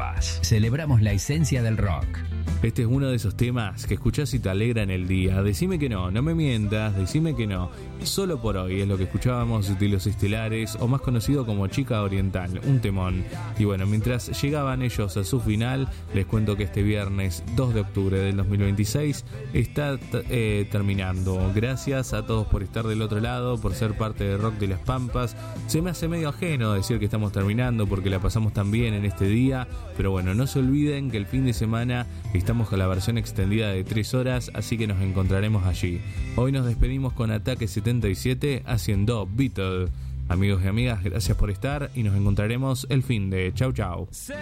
Pampas. Celebramos la esencia del rock. Este es uno de esos temas que escuchás y te alegran el día. Decime que no me mientas, decime que no. Solo por hoy es lo que escuchábamos de Los Estelares, o más conocido como Chica Oriental, un temón. Y bueno, mientras llegaban ellos a su final, les cuento que este viernes 2 de octubre del 2026 está terminando. Gracias a todos por estar del otro lado, por ser parte de Rock de las Pampas. Se me hace medio ajeno decir que estamos terminando porque la pasamos tan bien en este día, pero bueno, no se olviden que el fin de semana estamos con la versión extendida de 3 horas, así que nos encontraremos allí. Hoy nos despedimos con Ataque 77 haciendo Beatle. Amigos y amigas, gracias por estar y nos encontraremos el fin de. Chau chau.